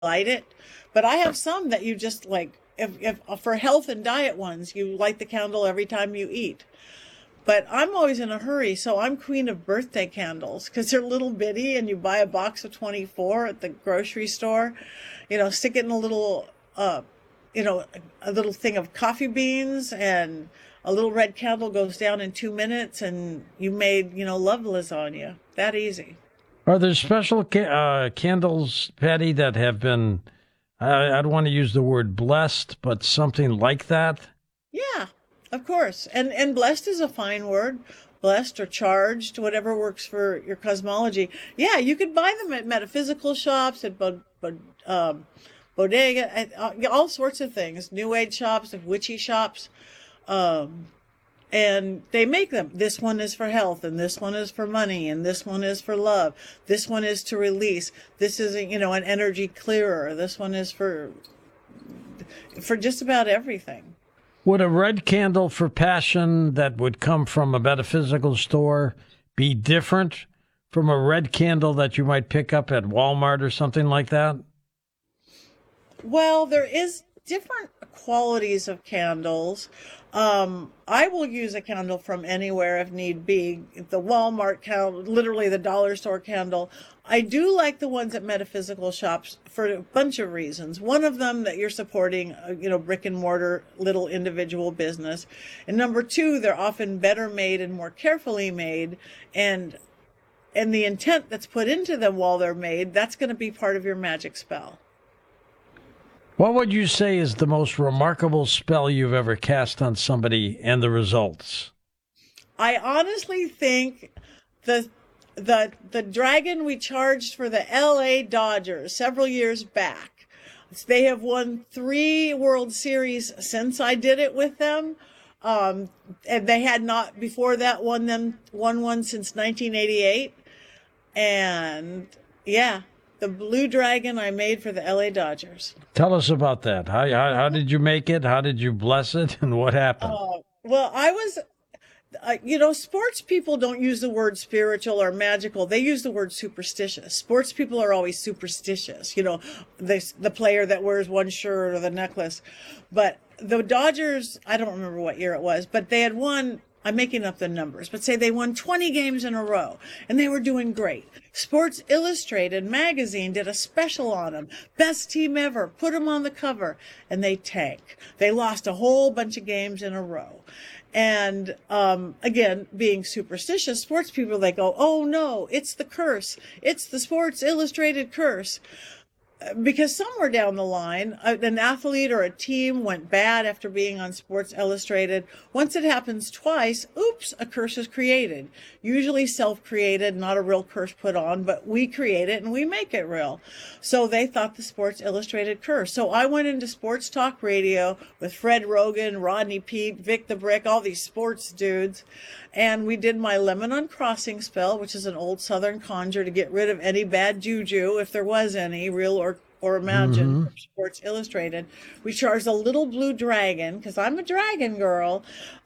light it. But I have some that you just like, if for health and diet ones, you light the candle every time you eat. But I'm always in a hurry, so I'm queen of birthday candles because they're little bitty, and you buy a box of 24 at the grocery store. Stick it in a little, you know, a little thing of coffee beans, and a little red candle goes down in 2 minutes, and you made, love lasagna. That easy. Are there special candles, Patty, that have been, I don't want to use the word blessed, but something like that? Yeah, of course. And blessed is a fine word. Blessed or charged, whatever works for your cosmology. Yeah, you could buy them at metaphysical shops, at bodega, all sorts of things. New Age shops, witchy shops. Um, and they make them. This one is for health, and this one is for money, and this one is for love. This one is to release. This is, an energy clearer. This one is for just about everything. Would a red candle for passion that would come from a metaphysical store be different from a red candle that you might pick up at Walmart or something like that? Well, there is different qualities of candles. I will use a candle from anywhere if need be. The Walmart candle, literally the dollar store candle. I do like the ones at metaphysical shops for a bunch of reasons. One of them, that you're supporting, brick and mortar little individual business. And number two, they're often better made and more carefully made. And the intent that's put into them while they're made, that's going to be part of your magic spell. What would you say is the most remarkable spell you've ever cast on somebody and the results? I honestly think the dragon we charged for the LA Dodgers several years back. They have won 3 World Series since I did it with them. And they had not before that won one since 1988. And yeah. The blue dragon I made for the LA Dodgers. Tell us about that. How did you make it? How did you bless it? And what happened? Well, I was, sports people don't use the word spiritual or magical. They use the word superstitious. Sports people are always superstitious. The player that wears one shirt or the necklace. But the Dodgers, I don't remember what year it was, but they had won. I'm making up the numbers, but say they won 20 games in a row, and they were doing great. Sports Illustrated magazine did a special on them. Best team ever. Put them on the cover, and they tank. They lost a whole bunch of games in a row. And again, being superstitious, sports people, they go, oh no, it's the curse. It's the Sports Illustrated curse. Because somewhere down the line, an athlete or a team went bad after being on Sports Illustrated. Once it happens twice, oops, a curse is created. Usually self-created, not a real curse put on, but we create it and we make it real. So they thought the Sports Illustrated curse. So I went into sports talk radio with Fred Rogan, Rodney Peete, Vic the Brick, all these sports dudes. And we did my lemon uncrossing spell, which is an old Southern conjure to get rid of any bad juju, if there was any, real or imagined, from Sports Illustrated. We charged a little blue dragon, because I'm a dragon girl.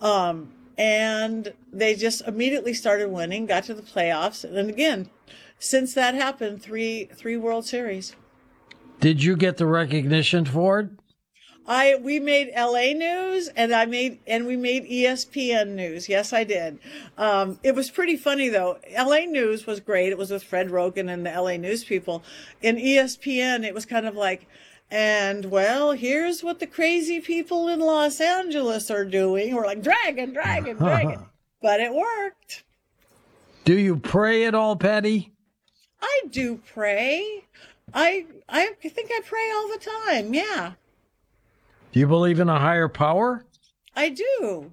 And they just immediately started winning, got to the playoffs. And again, since that happened, three World Series. Did you get the recognition for it? We made LA news and we made ESPN news. Yes, I did. It was pretty funny though. LA news was great. It was with Fred Rogan and the LA news people. In ESPN, it was kind of like, and well, here's what the crazy people in Los Angeles are doing. We're like, dragon, dragon, dragon. But it worked. Do you pray at all, Patty? I do pray. I think I pray all the time. Yeah. Do you believe in a higher power? I do.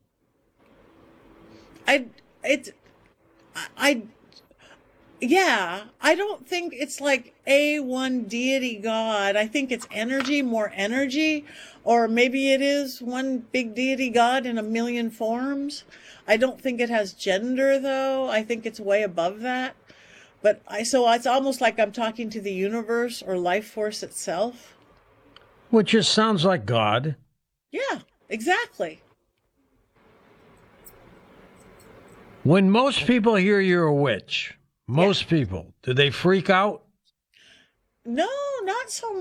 Yeah, I don't think it's like one deity God. I think it's energy, more energy, or maybe it is one big deity God in a million forms. I don't think it has gender though. I think it's way above that. So it's almost like I'm talking to the universe or life force itself. Which just sounds like God. Yeah, exactly. When most people hear you're a witch, most people, do they freak out? No, not so